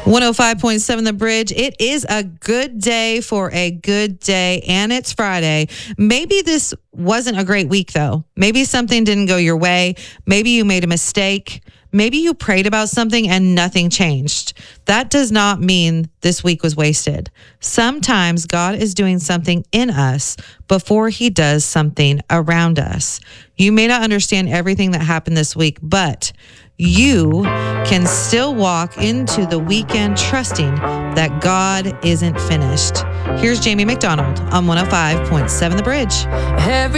105.7 The Bridge. It is a good day for a good day, and it's Friday. Maybe this wasn't a great week, though. Maybe something didn't go your way. Maybe you made a mistake. Maybe you prayed about something and nothing changed. That does not mean this week was wasted. Sometimes God is doing something in us before he does something around us. You may not understand everything that happened this week, but you can still walk into the weekend trusting that God isn't finished. Here's Jamie McDonald on 105.7 The Bridge.